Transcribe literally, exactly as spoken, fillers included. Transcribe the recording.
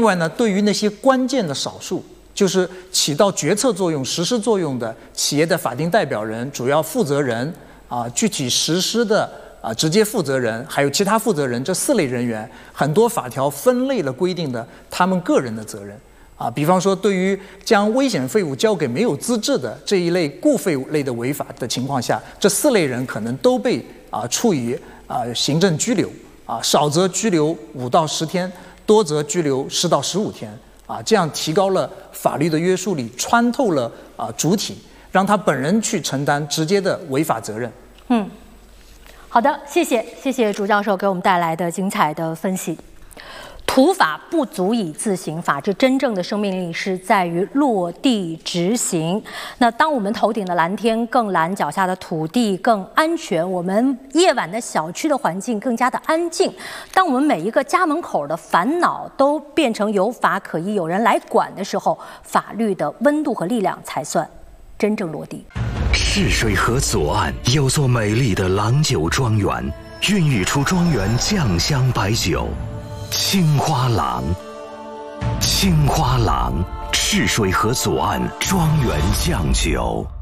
外呢，对于那些关键的少数，就是起到决策作用、实施作用的企业的法定代表人、主要负责人啊、具体实施的啊直接负责人，还有其他负责人这四类人员，很多法条分类了规定的他们个人的责任。啊，比方说，对于将危险废物交给没有资质的这一类固废物类的违法的情况下，这四类人可能都被啊处以啊行政拘留，啊少则拘留五到十天，多则拘留十到十五天，啊这样提高了法律的约束力，穿透了啊主体，让他本人去承担直接的违法责任。 嗯，好的，谢谢谢谢朱教授给我们带来的精彩的分析。土法不足以自行，法治真正的生命力是在于落地执行。那当我们头顶的蓝天更蓝，脚下的土地更安全，我们夜晚的小区的环境更加的安静，当我们每一个家门口的烦恼都变成有法可依、有人来管的时候，法律的温度和力量才算真正落地。 泗水河左岸有座美丽的郎酒庄园，孕育出庄园酱香白酒。青花郎，青花郎，泗水河左岸庄园酱酒。